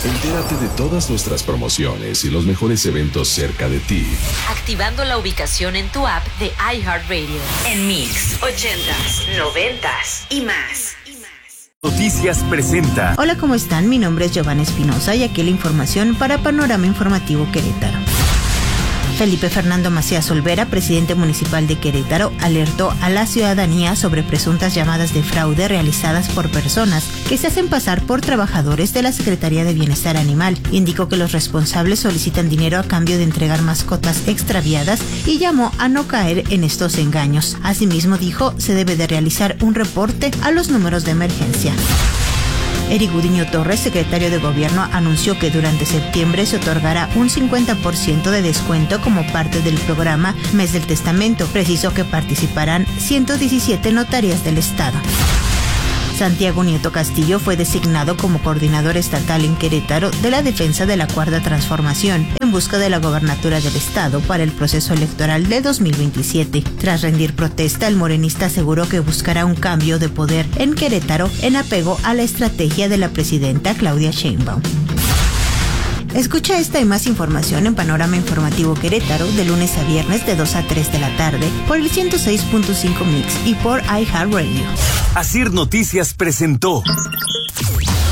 Entérate de todas nuestras promociones y los mejores eventos cerca de ti, activando la ubicación en tu app de iHeartRadio. En Mix 80s, 90s y más. Noticias presenta. Hola, ¿cómo están? Mi nombre es Giovanna Espinosa y aquí la información para Panorama Informativo Querétaro. Felipe Fernando Macías Olvera, presidente municipal de Querétaro, alertó a la ciudadanía sobre presuntas llamadas de fraude realizadas por personas que se hacen pasar por trabajadores de la Secretaría de Bienestar Animal. Indicó que los responsables solicitan dinero a cambio de entregar mascotas extraviadas y llamó a no caer en estos engaños. Asimismo, dijo, se debe de realizar un reporte a los números de emergencia. Eric Gudiño Torres, secretario de Gobierno, anunció que durante septiembre se otorgará un 50% de descuento como parte del programa Mes del Testamento. Precisó que participarán 117 notarías del Estado. Santiago Nieto Castillo fue designado como coordinador estatal en Querétaro de la defensa de la Cuarta Transformación en busca de la gobernatura del Estado para el proceso electoral de 2027. Tras rendir protesta, el morenista aseguró que buscará un cambio de poder en Querétaro en apego a la estrategia de la presidenta Claudia Sheinbaum. Escucha esta y más información en Panorama Informativo Querétaro de lunes a viernes de 2 a 3 de la tarde por el 106.5 Mix y por iHeartRadio. Asir Noticias presentó